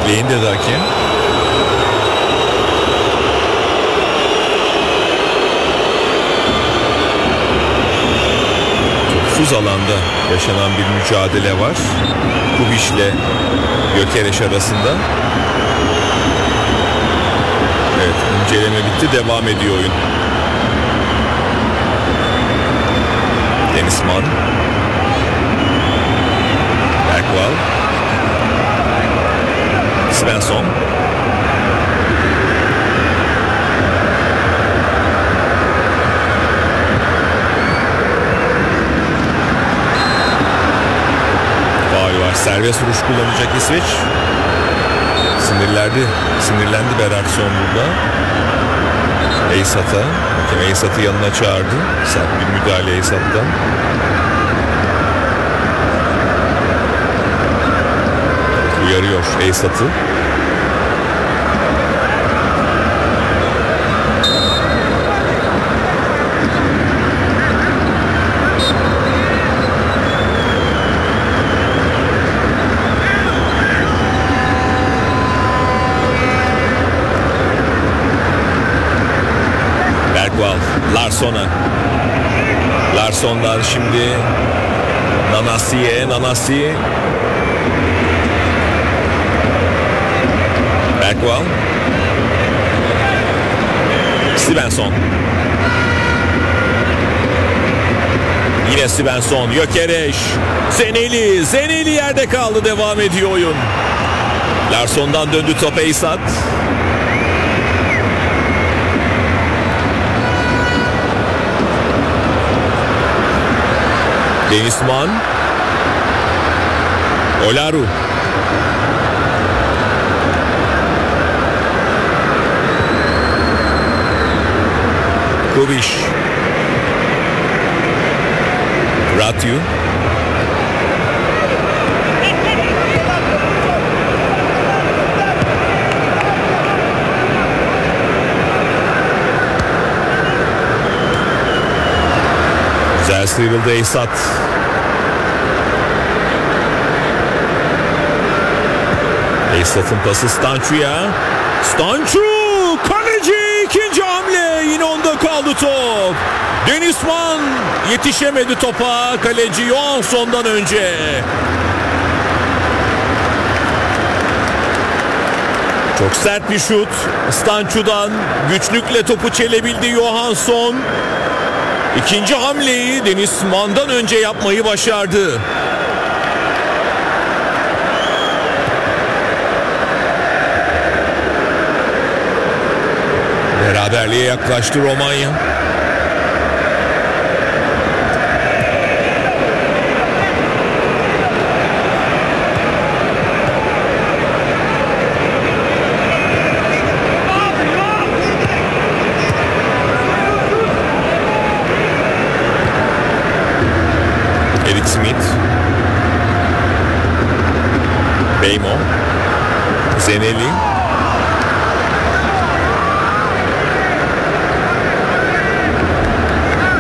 Bekleyin dedi hakem. Topsuz alanda yaşanan bir mücadele var. Kubiş ile Gyökeres arasında. Evet, inceleme bitti, devam ediyor oyun. Dennis Mann, Bergvall, Svensson, faul var. Serbest vuruş kullanacak İsveç. Sinirlendi Berardsson burada. Eysat'a. Hakem Eysat'ı yanına çağırdı. Sert bir müdahale Eysat'tan. Uyarıyor Eysat'ı. Larsson'dan şimdi Nanasi Bergvall, Svensson, yine Svensson, Gyökeres, Zeneli yerde kaldı, devam ediyor oyun. Larsson'dan döndü top Eysat. Dennis Mann, Olaru, Kubiş, Ratyu, güzel sıyrıldı Eysat. Eysat'ın pası Stançu'ya. Stançu! Kaleci ikinci hamle. Yine onda kaldı top. Dennis Mann yetişemedi topa. Kaleci Johansson'dan önce. Çok sert bir şut. Stançu'dan güçlükle topu çelebildi Johansson. İkinci hamleyi Dennis Mann'dan önce yapmayı başardı. Beraberliğe yaklaştı Romanya. Eric Smith, Beymo, Zeneli,